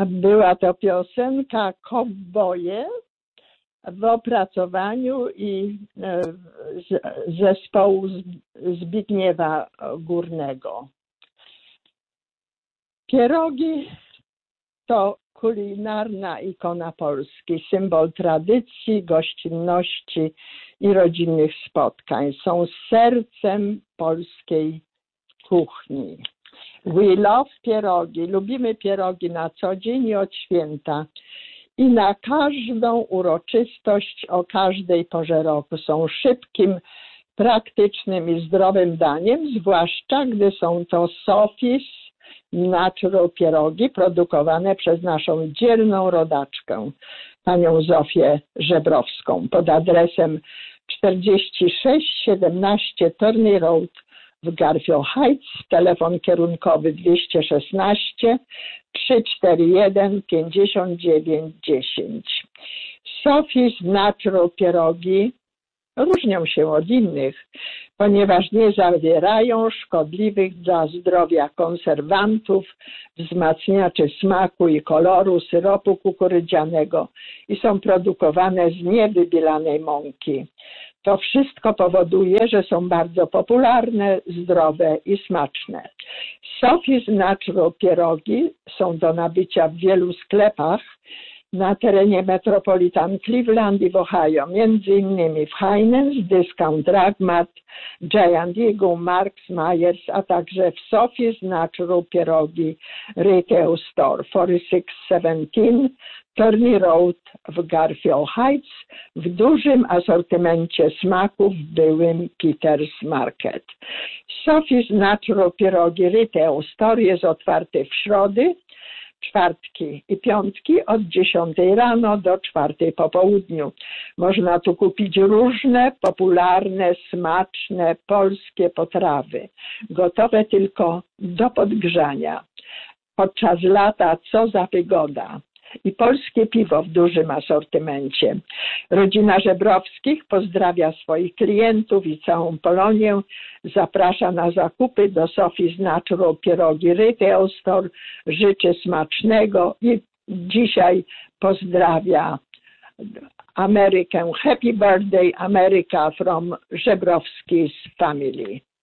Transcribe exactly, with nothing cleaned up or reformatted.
Była to piosenka Kowboje w opracowaniu i zespołu Zbigniewa Górnego. Pierogi to kulinarna ikona Polski, symbol tradycji, gościnności i rodzinnych spotkań. Są sercem polskiej kuchni. We love pierogi. Lubimy pierogi na co dzień i od święta. I na każdą uroczystość o każdej porze roku. Są szybkim, praktycznym i zdrowym daniem, zwłaszcza gdy są to Sofis Natural pierogi produkowane przez naszą dzielną rodaczkę, panią Zofię Żebrowską, pod adresem czterdzieści sześć siedemnaście Turney Road w Garfield Heights, telefon kierunkowy dwieście szesnaście trzysta czterdzieści jeden pięćdziesiąt dziewięć dziesięć. Sofis Natural pierogi różnią się od innych, ponieważ nie zawierają szkodliwych dla zdrowia konserwantów, wzmacniaczy smaku i koloru, syropu kukurydzianego i są produkowane z niewybielanej mąki. To wszystko powoduje, że są bardzo popularne, zdrowe i smaczne. Sofis Natural pierogi są do nabycia w wielu sklepach na terenie Metropolitan Cleveland i w Ohio, między innymi w Heinen's, Discount Drug Mart, Giant Eagle, Marks, Myers, a także w Sofis Natural pierogi Retail Store czterdzieści sześć siedemnaście Turney Road w Garfield Heights w dużym asortymencie smaków w byłym Peters Market. Sofis Natural pierogi Retail Store jest otwarty w środy, czwartki i piątki od dziesiątej rano do czwartej po południu. Można tu kupić różne popularne, smaczne, polskie potrawy, gotowe tylko do podgrzania. Podczas lata co za wygoda. I polskie piwo w dużym asortymencie. Rodzina Żebrowskich pozdrawia swoich klientów i całą Polonię. Zaprasza na zakupy do Sofis Natural pierogi Retail Store. Życzy smacznego i dzisiaj pozdrawia Amerykę. Happy birthday America from Żebrowski's family.